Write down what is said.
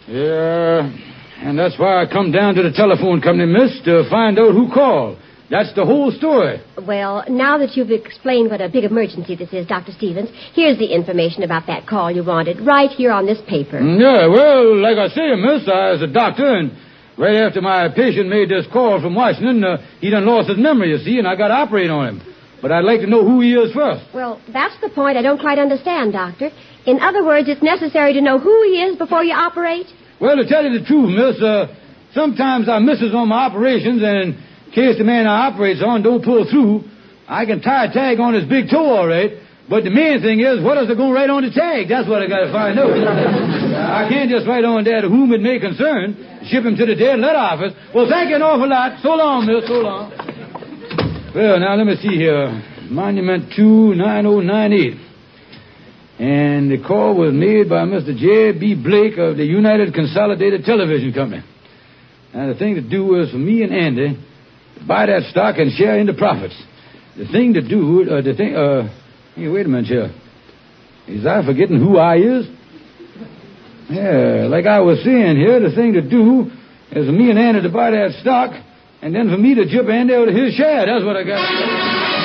Yeah, and that's why I come down to the telephone company, miss, to find out who called. That's the whole story. Well, now that you've explained what a big emergency this is, Dr. Stevens, here's the information about that call you wanted, right here on this paper. Yeah, well, like I say, miss, I was a doctor, and right after my patient made this call from Washington, he done lost his memory, you see, and I got to operate on him. But I'd like to know who he is first. Well, that's the point I don't quite understand, Doctor. In other words, it's necessary to know who he is before you operate? Well, to tell you the truth, miss, sometimes I misses on my operations, and in case the man I operates on don't pull through, I can tie a tag on his big toe all right. But the main thing is, what is it going right on the tag? That's what I got to find out. I can't just write on there to whom it may concern, ship him to the dead letter office. Well, thank you an awful lot. So long, miss, so long. Well, now, let me see here. Monument 29098. And the call was made by Mr. J.B. Blake of the United Consolidated Television Company. Now, the thing to do is for me and Andy to buy that stock and share in the profits. The thing to do, hey, wait a minute here. Is I forgetting who I is? Yeah, like I was saying here, the thing to do is for me and Andy to buy that stock, and then for me to jump Andy out of his share. That's what I got.